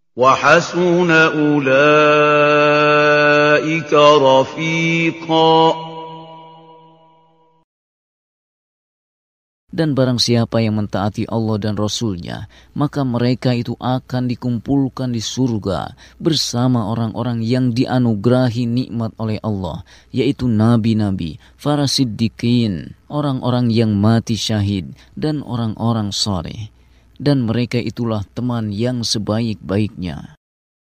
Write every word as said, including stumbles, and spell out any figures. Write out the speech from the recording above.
وَحَسُنَ أُولَٰئِكَ رَفِيقًا. Dan barang siapa yang mentaati Allah dan Rasul-Nya, maka mereka itu akan dikumpulkan di surga bersama orang-orang yang dianugerahi nikmat oleh Allah, yaitu nabi-nabi, para siddiqin, orang-orang yang mati syahid, dan orang-orang saleh. Dan mereka itulah teman yang sebaik-baiknya.